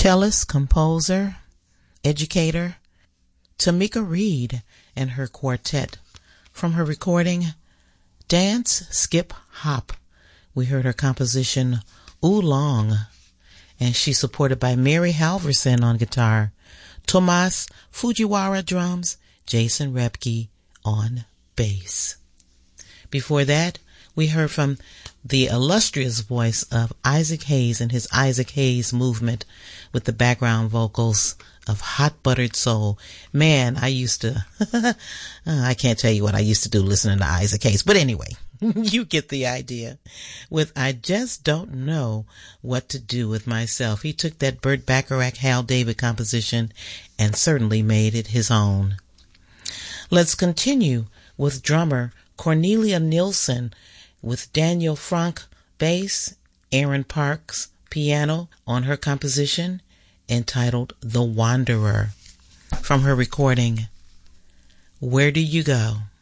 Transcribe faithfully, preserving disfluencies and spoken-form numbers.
cellist, composer, educator, Tamika Reed and her quartet. From her recording, Dance, Skip, Hop, we heard her composition, Oolong, and she's supported by Mary Halverson on guitar, Tomas Fujiwara drums, Jason Rebke on bass. Before that, we heard from the illustrious voice of Isaac Hayes and his Isaac Hayes movement with the background vocals of Hot Buttered Soul. Man, I used to, I can't tell you what I used to do listening to Isaac Hayes, but anyway, you get the idea. With I Just Don't Know What to Do With Myself, he took that Burt Bacharach, Hal David composition and certainly made it his own. Let's continue with drummer Cornelia Nielsen with Daniel Frank bass, Aaron Parks piano on her composition entitled The Wanderer. From her recording, Where Do You Go?